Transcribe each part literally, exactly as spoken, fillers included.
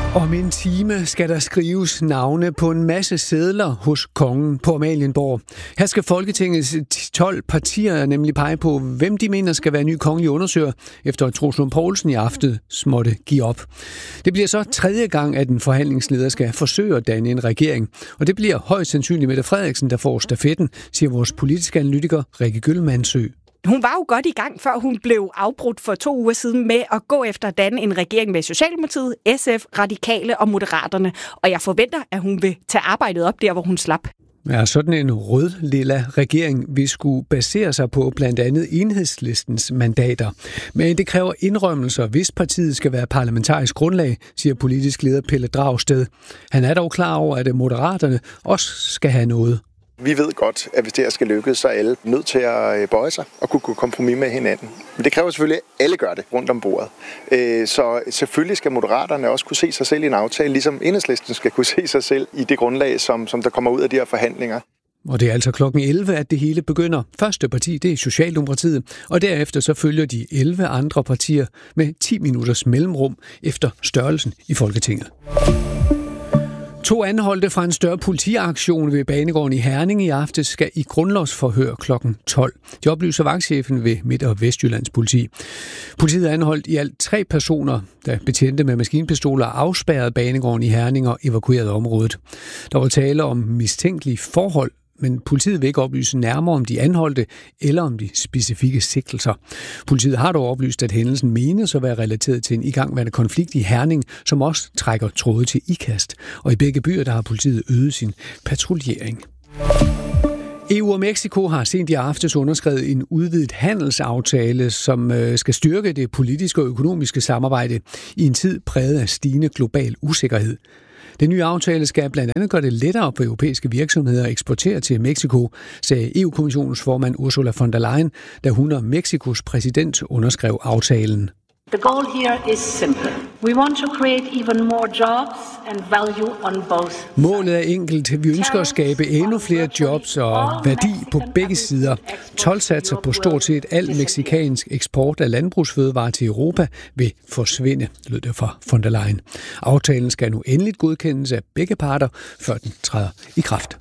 Om en time skal der skrives navne på en masse sedler hos kongen på Amalienborg. Her skal Folketingets tolv partier nemlig pege på, hvem de mener skal være ny kongelig undersøger, efter at Troels Lund Poulsen i aften måtte give op. Det bliver så tredje gang, at en forhandlingsleder skal forsøge at danne en regering. Og det bliver højst sandsynligt Mette Frederiksen, der får stafetten, siger vores politiske analytiker Rikke Gyllmandsø. Hun var jo godt i gang, før hun blev afbrudt for to uger siden med at gå efter at danne en regering med Socialdemokratiet, S F, Radikale og Moderaterne. Og jeg forventer, at hun vil tage arbejdet op der, hvor hun slap. Ja, sådan en rød-lilla regering vil skulle basere sig på blandt andet Enhedslistens mandater. Men det kræver indrømmelser, hvis partiet skal være parlamentarisk grundlag, siger politisk leder Pelle Dragsted. Han er dog klar over, at Moderaterne også skal have noget. Vi ved godt, at hvis det her skal lykkes, så er alle nødt til at bøje sig og kunne kompromis med hinanden. Men det kræver selvfølgelig, at alle gør det rundt om bordet. Så selvfølgelig skal Moderaterne også kunne se sig selv i en aftale, ligesom Enhedslisten skal kunne se sig selv i det grundlag, som, som der kommer ud af de her forhandlinger. Og det er altså klokken elleve, at det hele begynder. Første parti, det er Socialdemokratiet, og derefter så følger de elleve andre partier med ti minutters mellemrum efter størrelsen i Folketinget. To anholdte fra en større politiaktion ved Banegården i Herning i aftes skal i grundlovsforhør klokken tolv. Det oplyser vagtchefen ved Midt- og Vestjyllands politi. Politiet anholdt i alt tre personer, der betjente med maskinpistoler afspærrede Banegården i Herning og evakuerede området. Der var tale om mistænkelige forhold, men politiet vil ikke oplyse nærmere om de anholdte eller om de specifikke sigtelser. Politiet har dog oplyst, at hændelsen menes at være relateret til en igangværende konflikt i Herning, som også trækker tråde til Ikast. Og i begge byer der har politiet øget sin patruljering. E U og Mexico har sent i aftes underskrevet en udvidet handelsaftale, som skal styrke det politiske og økonomiske samarbejde i en tid præget af stigende global usikkerhed. Den nye aftale skal blandt andet gøre det lettere for europæiske virksomheder at eksportere til Mexico, sagde E U-kommissionens formand Ursula von der Leyen, da hun og Mexikos præsident underskrev aftalen. The goal here is simple. We want to create even more jobs and value on both. Målet er enkelt. Vi ønsker at skabe endnu flere jobs og værdi på begge sider. Toldsatser på stort set al mexikansk eksport af landbrugsfødevarer til Europa vil forsvinde, lød det fra von der Leyen. Aftalen skal nu endeligt godkendes af begge parter, før den træder i kraft.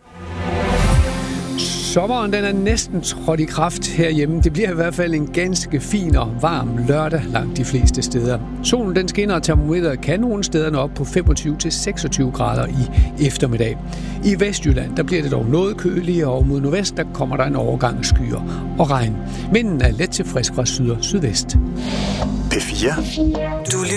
Sommeren den er næsten trådt i kraft herhjemme. Det bliver i hvert fald en ganske fin og varm lørdag langt de fleste steder. Solen den skinner, og termometeret kan nogle steder nå op på femogtyve til seksogtyve grader i eftermiddag. I Vestjylland der bliver det dog noget køligere, og mod nordvest der kommer der en overgang skyer og regn. Vinden er let til frisk fra syd og sydvest. P fire. Du